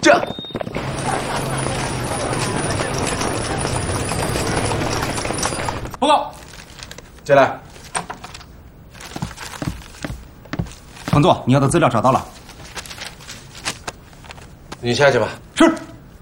这样。 报告。 进来。 彭座，你要的资料找到了。 你下去吧。 是。